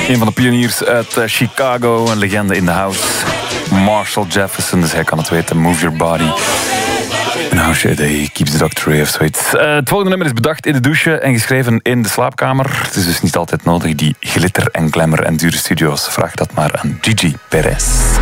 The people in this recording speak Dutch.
Een van de pioniers uit Chicago, een legende in de house. Marshall Jefferson, dus hij kan het weten. Move Your Body. En How Should I Keep the Doctor Away of zoiets. Het volgende nummer is bedacht in de douche en geschreven in de slaapkamer. Het is dus niet altijd nodig, die glitter en glamour en dure studio's. Vraag dat maar aan Gigi Perez.